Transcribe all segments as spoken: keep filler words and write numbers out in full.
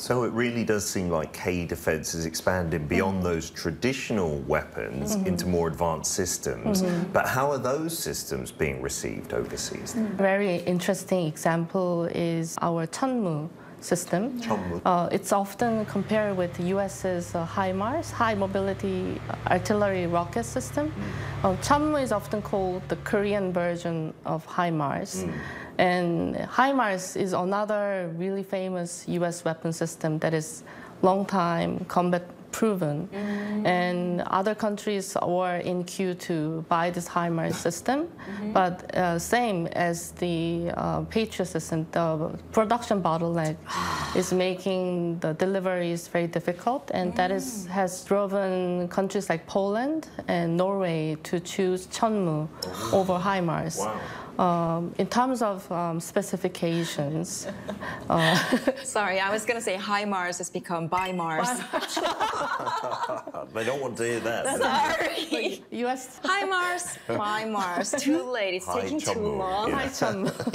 So it really does seem like K-Defence is expanding beyond mm. those traditional weapons mm-hmm. into more advanced systems. Mm-hmm. But how are those systems being received overseas? Mm. Very interesting example is our Chunmoo system. Uh, it's often compared with the U S's uh, HIMARS, High Mobility Artillery Rocket System. Mm. Uh, Chunmoo is often called the Korean version of HIMARS. Mm. And HIMARS is another really famous U S weapon system that is long time combat proven. Mm-hmm. And other countries were in queue to buy this HIMARS system. Mm-hmm. But uh, same as the uh, Patriot system, the production bottleneck is making the deliveries very difficult. And mm. that is, has driven countries like Poland and Norway to choose Chunmoo oh. over HIMARS. Wow. Um, in terms of um, specifications, uh, sorry, I was going to say HIMARS has become BIMARS. They don't want to hear that. Sorry. U S HIMARS, BIMARS. Too late. It's Hi, taking Chunmoo. too long. Yeah. Hi, Chunmoo.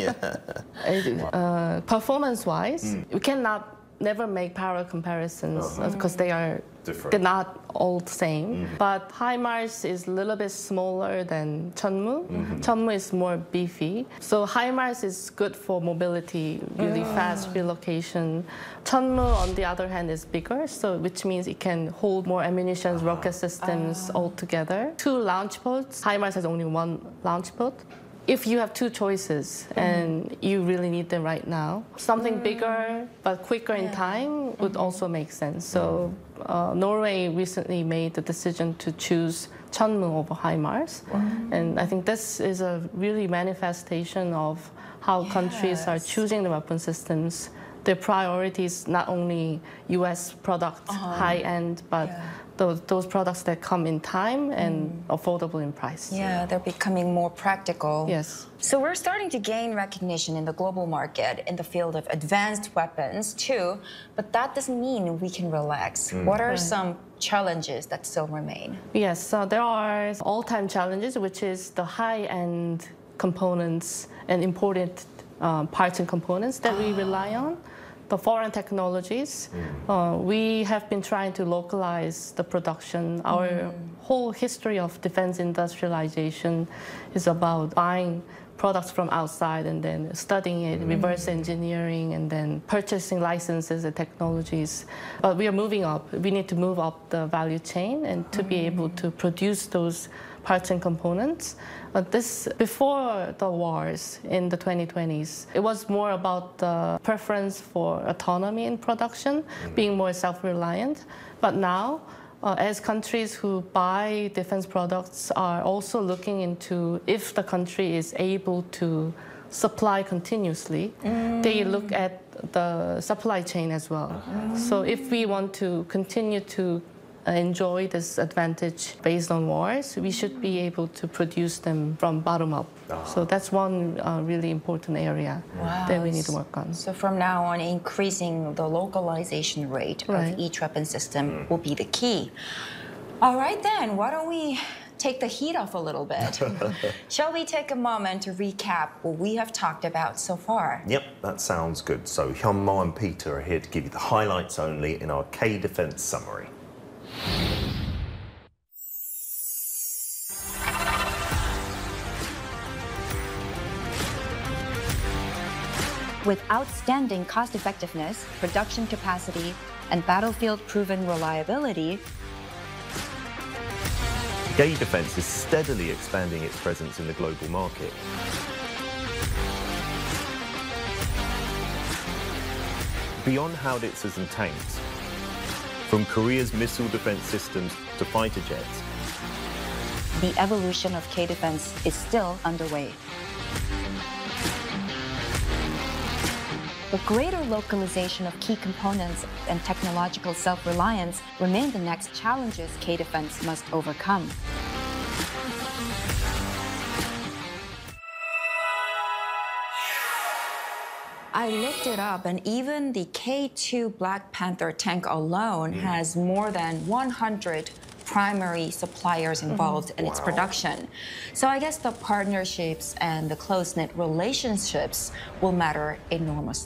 Yeah. uh, performance-wise, mm. we cannot never make parallel comparisons uh-huh. because they are different. They're not all the same. Mm-hmm. But HIMARS is a little bit smaller than Chunmoo. Mm-hmm. Chunmoo is more beefy. So HIMARS is good for mobility, really mm. fast relocation. Chunmoo, on the other hand, is bigger, so which means it can hold more ammunition, uh-huh. rocket systems uh. all together. Two launch pods. HIMARS has only one launch pod. If you have two choices mm. and you really need them right now, something mm. bigger but quicker yeah. in time would mm-hmm. also make sense. So uh, Norway recently made the decision to choose Chunmoo over HIMARS. Mm. And I think this is a really manifestation of how yes. countries are choosing the weapon systems. Their priorities not only U S products, uh-huh. high-end, but yeah. those, those products that come in time and mm. affordable in price. Yeah, they're becoming more practical. Yes. So we're starting to gain recognition in the global market in the field of advanced weapons too, but that doesn't mean we can relax. Mm. What are right. some challenges that still remain? Yes, so there are all-time challenges, which is the high-end components and important um, parts and components that we rely on. The foreign technologies. Mm. Uh, we have been trying to localize the production. Our mm. whole history of defense industrialization is about buying products from outside and then studying it, mm. reverse engineering, and then purchasing licenses and technologies. But we are moving up. We need to move up the value chain and to mm. be able to produce those parts and components. Uh, this, before the wars in the twenty twenties, it was more about the preference for autonomy in production, mm. being more self-reliant. But now, uh, as countries who buy defense products are also looking into if the country is able to supply continuously, mm. they look at the supply chain as well. Mm. So if we want to continue to enjoy this advantage based on wars, we should be able to produce them from bottom up. Oh. So that's one uh, really important area wow. that we need to work on. So from now on, increasing the localization rate right. of each weapon system mm. will be the key. All right then, why don't we take the heat off a little bit? Shall we take a moment to recap what we have talked about so far? Yep, that sounds good. So Hyunmo and Peter are here to give you the highlights only in our K-Defence summary. With outstanding cost-effectiveness, production capacity, and battlefield-proven reliability, K-Defence is steadily expanding its presence in the global market. Beyond howitzers and tanks, from Korea's missile defense systems to fighter jets, the evolution of K-Defence is still underway. The greater localization of key components and technological self-reliance remain the next challenges K-Defence must overcome. I looked it up, and even the K two Black Panther tank alone mm. has more than one hundred primary suppliers involved mm-hmm. in wow. its production. So I guess the partnerships and the close-knit relationships will matter enormously.